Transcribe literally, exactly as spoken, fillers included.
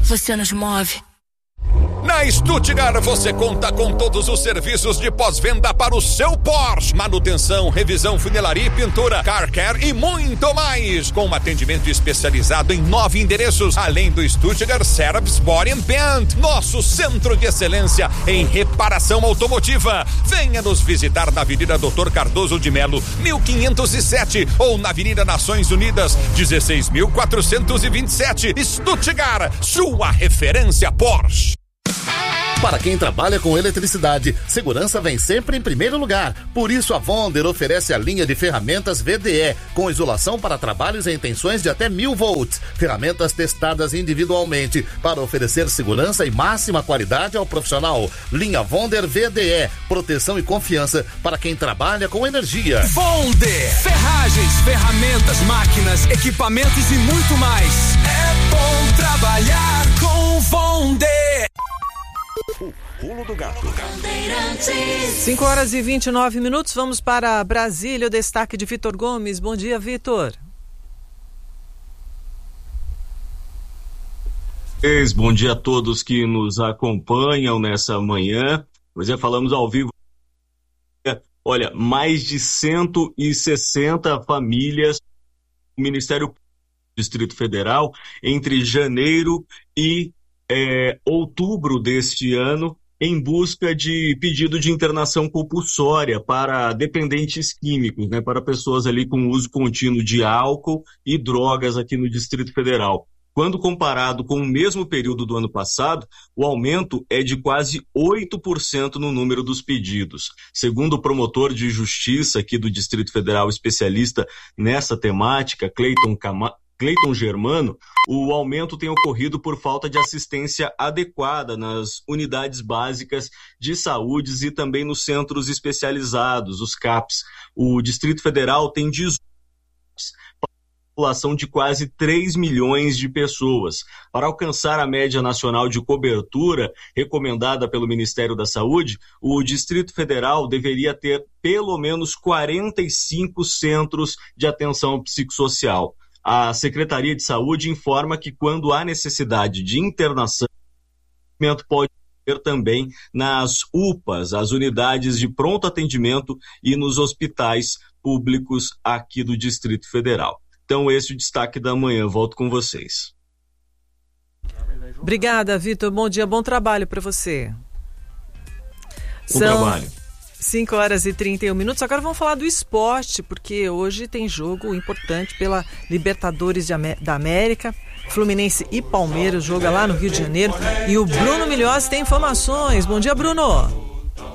você nos move. Na Stuttgart você conta com todos os serviços de pós-venda para o seu Porsche. Manutenção, revisão, funilaria e pintura, car care e muito mais. Com um atendimento especializado em nove endereços, além do Stuttgart Service Body and Paint, nosso centro de excelência em reparação automotiva. Venha nos visitar na Avenida doutor Cardoso de Melo, mil quinhentos e sete, ou na Avenida Nações Unidas, dezesseis mil quatrocentos e vinte e sete. Stuttgart, sua referência Porsche. Para quem trabalha com eletricidade, segurança vem sempre em primeiro lugar. Por isso, a Vonder oferece a linha de ferramentas V D E, com isolação para trabalhos em tensões de até mil volts. Ferramentas testadas individualmente para oferecer segurança e máxima qualidade ao profissional. Linha Vonder V D E, proteção e confiança para quem trabalha com energia. Vonder, ferragens, ferramentas, máquinas, equipamentos e muito mais. É bom trabalhar com Vonder. O pulo do gato. cinco horas e vinte e nove minutos, vamos para Brasília, o destaque de Vitor Gomes. Bom dia, Vitor. Bom dia a todos que nos acompanham nessa manhã. Pois é, falamos ao vivo. Olha, mais de cento e sessenta famílias do Ministério Público do Distrito Federal entre janeiro e É, outubro deste ano, em busca de pedido de internação compulsória para dependentes químicos, né, para pessoas ali com uso contínuo de álcool e drogas aqui no Distrito Federal. Quando comparado com o mesmo período do ano passado, o aumento é de quase oito por cento no número dos pedidos. Segundo o promotor de justiça aqui do Distrito Federal, especialista nessa temática, Cleiton Cama... Cleiton Germano, o aumento tem ocorrido por falta de assistência adequada nas unidades básicas de saúde e também nos centros especializados, os C A Ps. O Distrito Federal tem dezoito C A Ps para uma população de quase três milhões de pessoas. Para alcançar a média nacional de cobertura recomendada pelo Ministério da Saúde, o Distrito Federal deveria ter pelo menos quarenta e cinco centros de atenção psicossocial. A Secretaria de Saúde informa que quando há necessidade de internação, o atendimento pode ser também nas U P As, as unidades de pronto atendimento, e nos hospitais públicos aqui do Distrito Federal. Então, esse é o destaque da manhã. Volto com vocês. Obrigada, Vitor. Bom dia, bom trabalho para você. Bom São... trabalho. cinco horas e trinta e um minutos. Agora vamos falar do esporte, porque hoje tem jogo importante pela Libertadores de Amé- da América. Fluminense e Palmeiras joga lá no Rio de Janeiro. E o Bruno Milhós tem informações. Bom dia, Bruno.